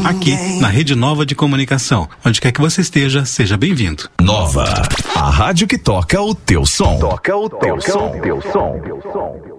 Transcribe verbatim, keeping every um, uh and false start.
aqui na Rede Nova de Comunicação. Onde quer que você esteja, seja bem-vindo. Nova, a rádio que toca o teu som. Toca o teu som. Teu som.